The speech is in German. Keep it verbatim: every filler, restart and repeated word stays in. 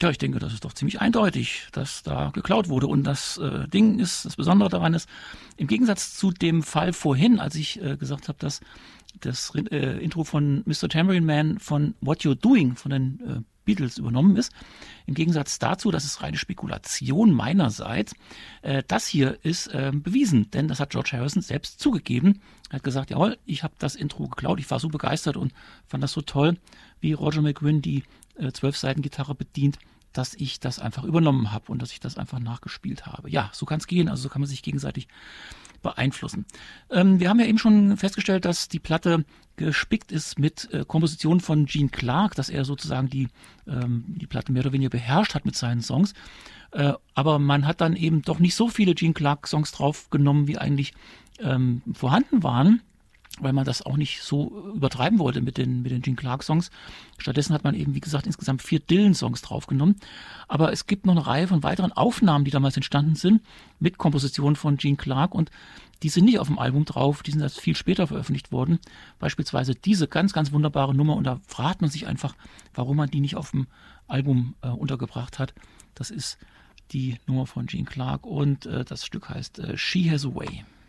Ja, ich denke, das ist doch ziemlich eindeutig, dass da geklaut wurde. Und das äh, Ding ist, das Besondere daran ist, im Gegensatz zu dem Fall vorhin, als ich äh, gesagt habe, dass das äh, Intro von Mister Tambourine Man von What You're Doing von den äh, Beatles übernommen ist, im Gegensatz dazu, das ist reine Spekulation meinerseits, äh, das hier ist äh, bewiesen, denn das hat George Harrison selbst zugegeben. Er hat gesagt, jawohl, ich habe das Intro geklaut, ich war so begeistert und fand das so toll, wie Roger McGuinn die zwölf Seiten Gitarre bedient, dass ich das einfach übernommen habe und dass ich das einfach nachgespielt habe. Ja, so kann es gehen, also so kann man sich gegenseitig beeinflussen. Ähm, wir haben ja eben schon festgestellt, dass die Platte gespickt ist mit äh, Kompositionen von Gene Clark, dass er sozusagen die, ähm, die Platte mehr oder weniger beherrscht hat mit seinen Songs. Äh, aber man hat dann eben doch nicht so viele Gene Clark-Songs draufgenommen, wie eigentlich ähm, vorhanden waren, weil man das auch nicht so übertreiben wollte mit den, mit den Gene Clark-Songs. Stattdessen hat man eben, wie gesagt, insgesamt vier Dylan-Songs draufgenommen. Aber es gibt noch eine Reihe von weiteren Aufnahmen, die damals entstanden sind, mit Kompositionen von Gene Clark, und die sind nicht auf dem Album drauf, die sind erst viel später veröffentlicht worden. Beispielsweise diese ganz, ganz wunderbare Nummer, und da fragt man sich einfach, warum man die nicht auf dem Album äh, untergebracht hat. Das ist die Nummer von Gene Clark, und äh, das Stück heißt äh, She Has a Way.